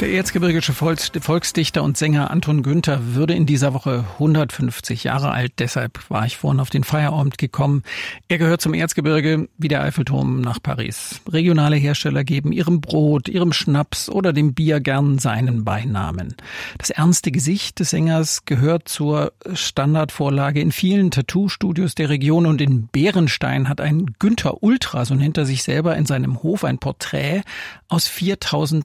Der erzgebirgische Volksdichter und Sänger Anton Günther würde in dieser Woche 150 Jahre alt. Deshalb war ich vorhin auf den Feierabend gekommen. Er gehört zum Erzgebirge wie der Eiffelturm nach Paris. Regionale Hersteller geben ihrem Brot, ihrem Schnaps oder dem Bier gern seinen Beinamen. Das ernste Gesicht des Sängers gehört zur Standardvorlage in vielen Tattoo-Studios der Region, und in Bärenstein hat ein Günther Ultra, so nennt er sich selber, in seinem Hof ein Porträt aus 4000